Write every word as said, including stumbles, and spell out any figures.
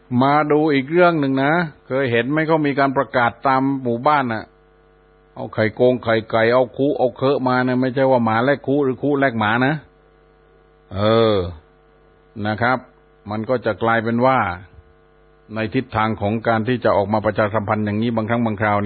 มาดูอีกเรื่องหนึ่งนะเคยเห็นไหมเขามีการประกาศตามหมู่บ้านน่ะเอาไข่โกงไข่ไก่เอาคูเอาเคอะมานะไม่ใช่ว่าหมาแลกคูหรือคูแลกหมานะเออนะครับมันก็จะกลายเป็นว่าในทิศทางของการที่จะออกมาประชาสัมพันธ์อย่างนี้บางครั้งบางคราว